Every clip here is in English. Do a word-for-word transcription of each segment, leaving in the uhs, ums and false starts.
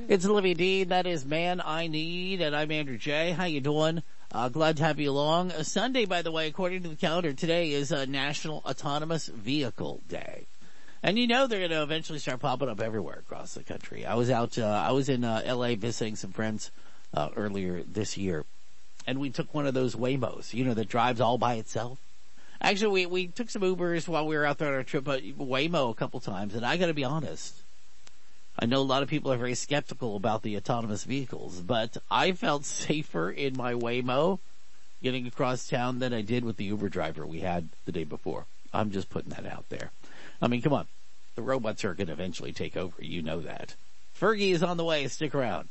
It's Olivia Dean. That is Man I Need, and I'm Andrew J. How you doing? Uh, glad to have you along. Uh, Sunday, by the way, according to the calendar, today is uh, National Autonomous Vehicle Day. And you know they're going to eventually start popping up everywhere across the country. I was out, uh, I was in uh, L A visiting some friends uh, earlier this year, and we took one of those Waymos, you know, that drives all by itself. Actually, we, we took some Ubers while we were out there on our trip, but Waymo a couple times, and I got to be honest, I know a lot of people are very skeptical about the autonomous vehicles, but I felt safer in my Waymo getting across town than I did with the Uber driver we had the day before. I'm just putting that out there. I mean, come on. The robots are going to eventually take over. You know that. Fergie is on the way. Stick around.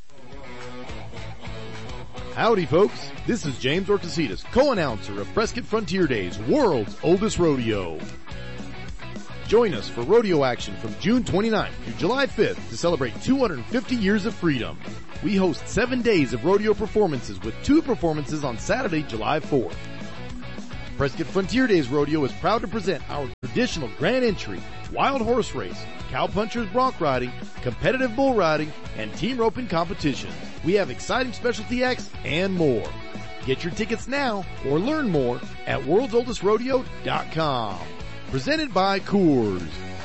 Howdy, folks. This is James Orcasitas, co-announcer of Prescott Frontier Days, world's oldest rodeo. Join us for rodeo action from June twenty-ninth through July fifth to celebrate two hundred fifty years of freedom. We host seven days of rodeo performances with two performances on Saturday, July fourth. Prescott Frontier Days Rodeo is proud to present our traditional grand entry, wild horse race, cowpunchers bronc riding, competitive bull riding, and team roping competitions. We have exciting specialty acts and more. Get your tickets now or learn more at worlds oldest rodeo dot com. Presented by Coors.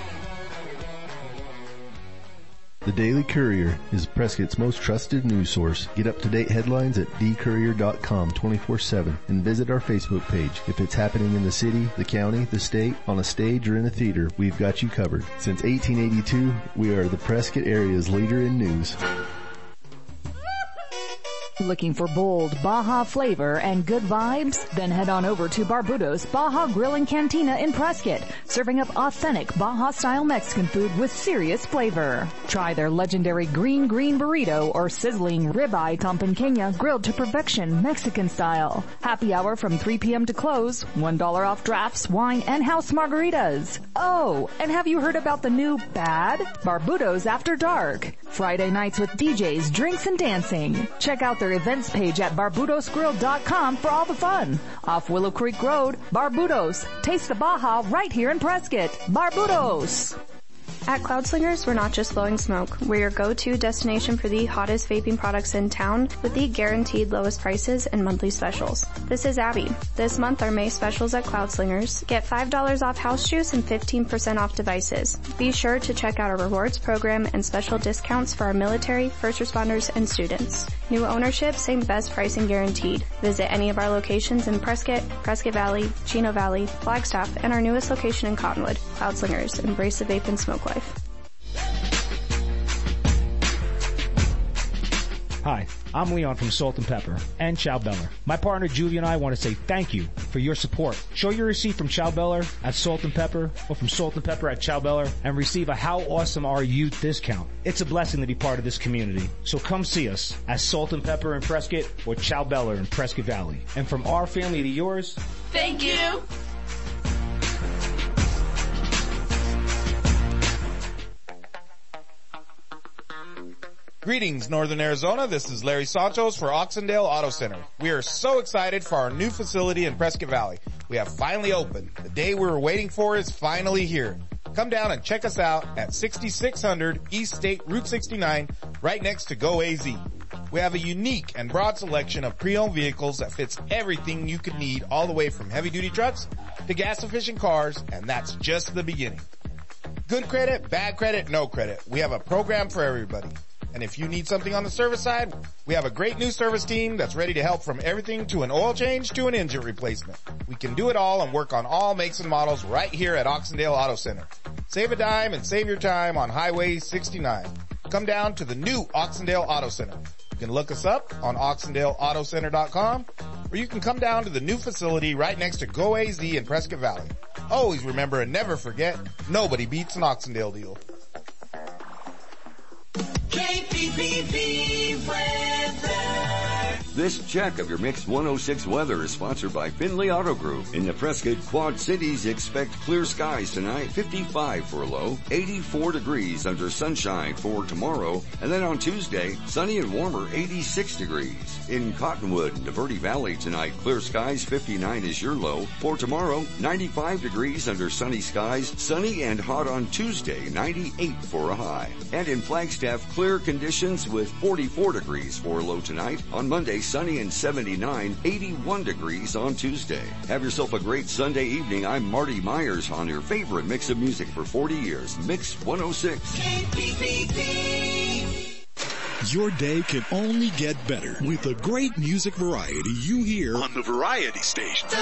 The Daily Courier is Prescott's most trusted news source. Get up-to-date headlines at d courier dot com twenty-four seven and visit our Facebook page. If it's happening in the city, the county, the state, on a stage, or in a theater, we've got you covered. Since eighteen eighty-two, we are the Prescott area's leader in news. Looking for bold Baja flavor and good vibes? Then head on over to Barbudos Baja Grill and Cantina in Prescott, serving up authentic Baja-style Mexican food with serious flavor. Try their legendary green green burrito or sizzling ribeye tampanqueña grilled to perfection Mexican style. Happy hour from three p.m. to close, one dollar off drafts, wine, and house margaritas. Oh, and have you heard about the new Bad Barbudos After Dark? Friday nights with D Js, drinks, and dancing. Check out their events page at barbudos grill dot com for all the fun. Off Willow Creek Road, Barbudos. Taste the Baja right here in Prescott. Barbudos. At Cloud Slingers, we're not just blowing smoke. We're your go-to destination for the hottest vaping products in town with the guaranteed lowest prices and monthly specials. This is Abby. This month, our May specials at Cloud Slingers. Get five dollars off house juice and fifteen percent off devices. Be sure to check out our rewards program and special discounts for our military, first responders, and students. New ownership, same best pricing guaranteed. Visit any of our locations in Prescott, Prescott Valley, Chino Valley, Flagstaff, and our newest location in Cottonwood. Cloud Slingers. Embrace the vape and smoke life. Hi, I'm Leon from Salt and Pepper and Chow Beller. My partner Julie and I want to say thank you for your support. Show your receipt from Chow Beller at Salt and Pepper or from Salt and Pepper at Chow Beller and receive a How Awesome Are You discount. It's a blessing to be part of this community. So come see us at Salt and Pepper in Prescott or Chow Beller in Prescott Valley. And from our family to yours, thank you. Greetings, Northern Arizona. This is Larry Santos for Oxendale Auto Center. We are so excited for our new facility in Prescott Valley. We have finally opened. The day we were waiting for is finally here. Come down and check us out at sixty-six hundred East State Route sixty-nine, right next to Go A Z. We have a unique and broad selection of pre-owned vehicles that fits everything you could need, all the way from heavy-duty trucks to gas-efficient cars, and that's just the beginning. Good credit, bad credit, no credit. We have a program for everybody. And if you need something on the service side, we have a great new service team that's ready to help from everything to an oil change to an engine replacement. We can do it all and work on all makes and models right here at Oxendale Auto Center. Save a dime and save your time on Highway sixty-nine. Come down to the new Oxendale Auto Center. You can look us up on oxendale auto center dot com, or you can come down to the new facility right next to Go A Z in Prescott Valley. Always remember and never forget, nobody beats an Oxendale deal. K P P B weather. This check of your Mix one oh six weather is sponsored by Finley Auto Group. In the Prescott Quad Cities, expect clear skies tonight, fifty-five for a low, eighty-four degrees under sunshine for tomorrow, and then on Tuesday, sunny and warmer, eighty-six degrees. In Cottonwood and the Verde Valley tonight, clear skies, fifty-nine is your low. For tomorrow, ninety-five degrees under sunny skies, sunny and hot on Tuesday, ninety-eight for a high. And in Flagstaff, clear conditions with forty-four degrees for a low tonight. On Monday, sunny and seventy-nine, eighty-one degrees on Tuesday. Have yourself a great Sunday evening. I'm Marty Myers on your favorite mix of music for forty years, Mix one oh six. K P P P. Your day can only get better with the great music variety you hear on the Variety Station.